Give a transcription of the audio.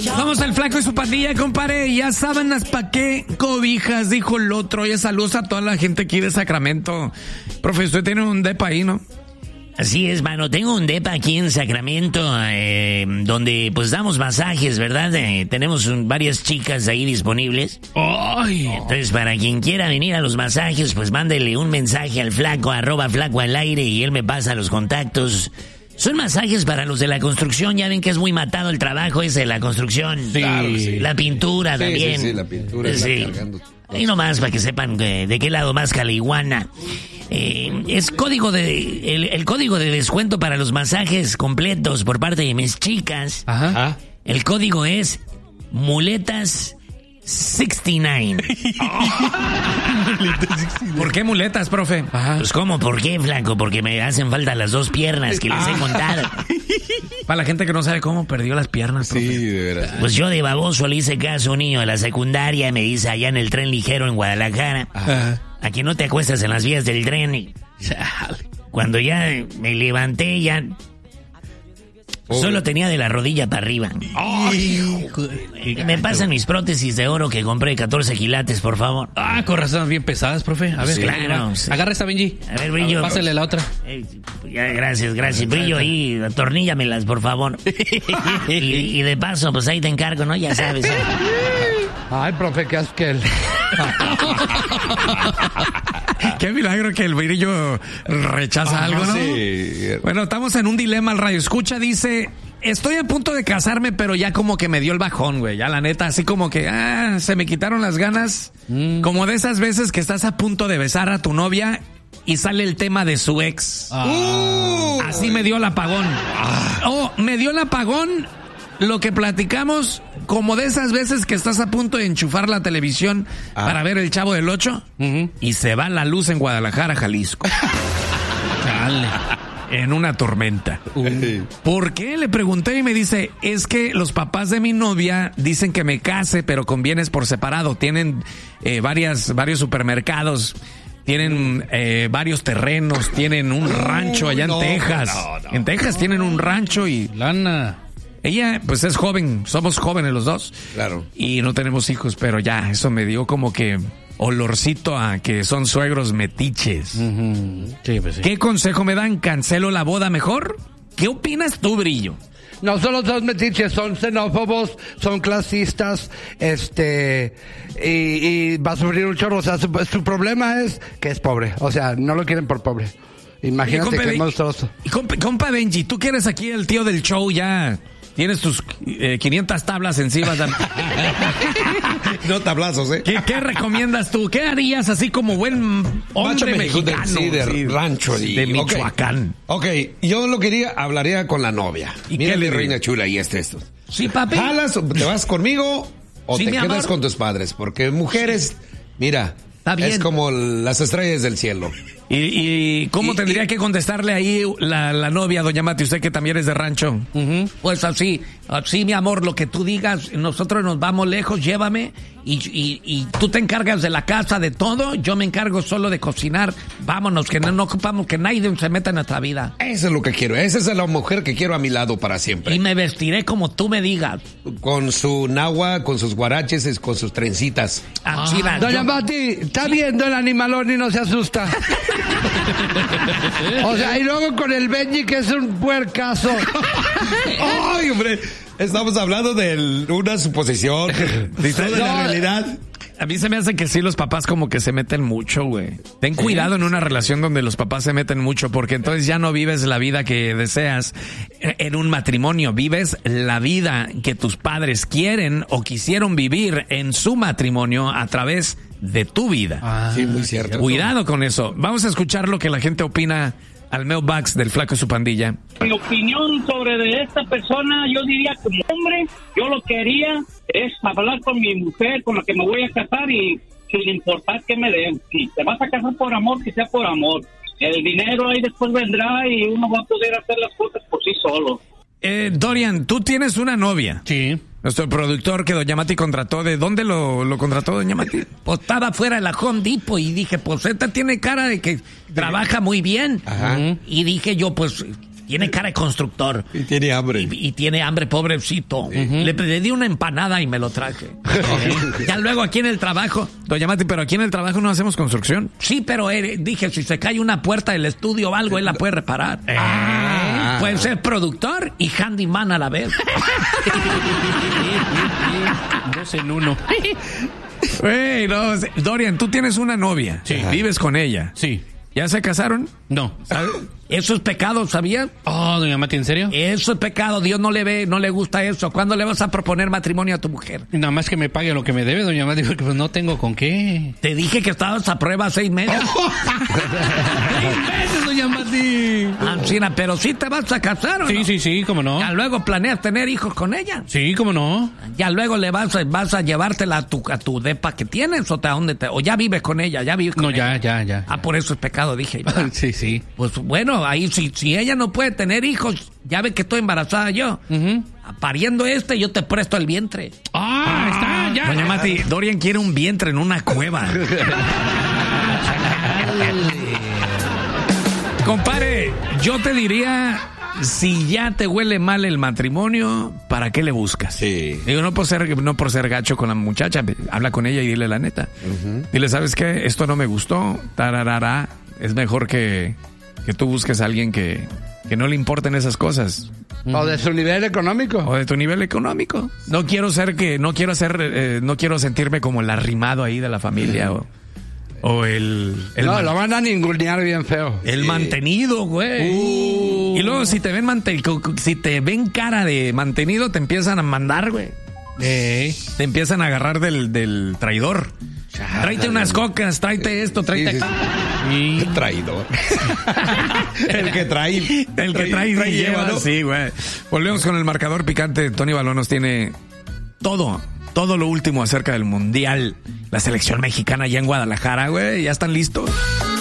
Vamos al Flaco y su pandilla, compadre. Ya sábanas pa' qué, cobijas, dijo el otro. Oye, saludos a toda la gente aquí de Sacramento. Profe, usted tiene un depa ahí, ¿no? Así es, mano. Tengo un depa aquí en Sacramento, donde pues damos masajes, ¿verdad? Tenemos varias chicas ahí disponibles. ¡Ay! Entonces, para quien quiera venir a los masajes, pues mándele un mensaje al Flaco, @Flaco al aire, y él me pasa los contactos. Son masajes para los de la construcción. Ya ven que es muy matado el trabajo ese de la construcción. Sí. Claro, sí. La pintura también. Sí, la pintura. Sí. Ahí nomás para que sepan de qué lado más caliguana. Es código el código de descuento para los masajes completos por parte de mis chicas. Ajá. El código es muletas 69. ¿Por qué muletas, profe? Ajá. Pues ¿cómo? ¿Por qué, Flaco? Porque me hacen falta las 2 piernas que les he contado. Para la gente que no sabe cómo perdió las piernas, profe. Sí, de veras. Pues yo de baboso le hice caso a un niño de la secundaria, me dice allá en el tren ligero en Guadalajara. Ajá. Aquí no te acuestas en las vías del tren. Cuando ya me levanté, ya solo tenía de la rodilla para arriba. Ay, Me pasan mis prótesis de oro que compré 14 quilates, por favor. con razón, bien pesadas, profe. A ver, Sí, claro. Sí. Agarra esta, Benji. A ver, Brillo. Pásale la otra. Ya, gracias. Brillo ahí, atorníllamelas, por favor. y de paso, pues ahí te encargo, ¿no? Ya sabes. Ay, profe, qué asquel. Qué milagro que el Brillo rechaza algo, ¿no? Sí. Bueno, estamos en un dilema. El radio escucha dice: estoy a punto de casarme, pero ya como que me dio el bajón, güey. Ya la neta, así como que se me quitaron las ganas. Como de esas veces que estás a punto de besar a tu novia y sale el tema de su ex. Así me dio el apagón. Me dio el apagón lo que platicamos, como de esas veces que estás a punto de enchufar la televisión para ver El Chavo del Ocho y se va la luz en Guadalajara, Jalisco. Dale. En una tormenta. ¿Por qué? Le pregunté y me dice: es que los papás de mi novia dicen que me case, pero con bienes por separado. Tienen varios supermercados, tienen varios terrenos, tienen un rancho allá en Texas. En Texas tienen un rancho y lana. Ella, pues es joven, somos jóvenes los dos. Claro. Y no tenemos hijos, pero ya, eso me dio como que olorcito a que son suegros metiches. Sí, pues sí. ¿Qué consejo me dan? ¿Cancelo la boda mejor? ¿Qué opinas tú, Brillo? No solo son metiches, son xenófobos, son clasistas, y va a sufrir un chorro. O sea, su problema es que es pobre. O sea, no lo quieren por pobre. Imagínate que es monstruoso. Y compa Benji, tú que eres aquí el tío del show, ya tienes tus 500 tablas encima. No tablazos, ¿eh? ¿Qué recomiendas tú? ¿Qué harías así como buen hombre mexicano? Sí, de rancho. De Michoacán. Ok, yo hablaría con la novia. ¿Y mira qué mi le reina digo? chula y esto. Sí, papi. ¿Jalas o te vas conmigo o Sí, te mi quedas amor. con tus padres? Porque mujeres, mira, Está bien. es como las estrellas del cielo. ¿Y cómo tendría que contestarle ahí la novia, doña Mati, usted que también es de rancho? Pues así, mi amor, lo que tú digas, nosotros nos vamos lejos, llévame y tú te encargas de la casa, de todo, yo me encargo solo de cocinar, vámonos, que no ocupamos que nadie se meta en nuestra vida. Eso es lo que quiero, esa es la mujer que quiero a mi lado para siempre. Y me vestiré como tú me digas. Con su nahua, con sus guaraches, con sus trencitas. Así va, Doña yo- Mati, está viendo el animalón y no se asusta. O sea, y luego con el Benji, que es un puercaso. ¡Ay, hombre! Estamos hablando de una suposición. Distrae de la realidad. A mí se me hace que sí, los papás como que se meten mucho, güey. Ten cuidado en una relación donde los papás se meten mucho, porque entonces ya no vives la vida que deseas en un matrimonio. Vives la vida que tus padres quieren o quisieron vivir en su matrimonio a través de tu vida. Sí, muy cierto. Cuidado con eso. Vamos a escuchar lo que la gente opina al mailbox del Flaco y su pandilla. Mi opinión sobre de esta persona, yo diría como hombre, yo lo que haría es hablar con mi mujer, con la que me voy a casar, y sin importar que me den. Si te vas a casar por amor, que sea por amor. El dinero ahí después vendrá y uno va a poder hacer las cosas por sí solo. Dorian, tú tienes una novia. Sí. Nuestro productor que doña Mati contrató, ¿de dónde lo contrató doña Mati? Pues estaba fuera de la Home Depot y dije, pues esta tiene cara de que trabaja muy bien. Ajá. Y dije yo, pues Tiene cara de constructor. Y tiene hambre. Y tiene hambre, pobrecito. Le di una empanada y me lo traje. Ya luego aquí en el trabajo. Doña Mati, pero aquí en el trabajo no hacemos construcción. Sí, pero dije, si se cae una puerta del estudio o algo, él la puede reparar. Puede ser productor y handyman a la vez. 2 en 1. Hey, no, Dorian, tú tienes una novia. Sí. Vives con ella. Sí. ¿Ya se casaron? No. ¿Sabes? Eso es pecado, ¿sabía? Oh, doña Mati, ¿en serio? Eso es pecado. Dios no le gusta eso. ¿Cuándo le vas a proponer matrimonio a tu mujer? Nada más que me pague lo que me debe, doña Mati, porque pues no tengo con qué. Te dije que estabas a prueba 6 meses. 6 meses, doña Mati. Ancina, pero sí te vas a casar, ¿o no? Sí, cómo no. Ya luego planeas tener hijos con ella. Sí, cómo no. Ya luego le vas a llevártela a tu depa que tienes o ya vives con ella, ya vives con ella. Ya. Ah, por eso es pecado, dije. Sí. Pues bueno, ahí si ella no puede tener hijos, ya ve que estoy embarazada yo. Pariendo yo te presto el vientre. Está, ya. Doña Mati, Dorian quiere un vientre en una cueva. Compare, yo te diría, si ya te huele mal el matrimonio, ¿para qué le buscas? Sí. Digo, no por ser gacho con la muchacha, habla con ella y dile la neta. Dile, ¿sabes qué? Esto no me gustó, tararara. Es mejor que tú busques a alguien que no le importen esas cosas. O de su nivel económico. O de tu nivel económico. No quiero sentirme como el arrimado ahí de la familia o el no, lo van a ningunear bien feo. El mantenido, güey. Y luego si te ven cara de mantenido, te empiezan a mandar, güey. Te empiezan a agarrar del traidor. Tráete unas cocas, tráete esto, tráete acá. Y traidor. El que trae trae lleva, ¿no? Sí, güey. Volvemos con el marcador picante. Tony Balón nos tiene todo lo último acerca del Mundial. La selección mexicana allá en Guadalajara, güey. ¿Ya están listos?